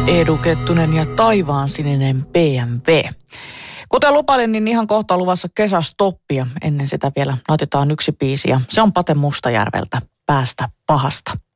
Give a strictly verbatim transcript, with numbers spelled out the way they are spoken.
Eedu Kettunen ja taivaan sininen B M W. Kuten lupailin, niin ihan kohta luvassa kesästoppia. Ennen sitä vielä nautitaan yksi biisi ja se on Pate Mustajärveltä, Päästä pahasta.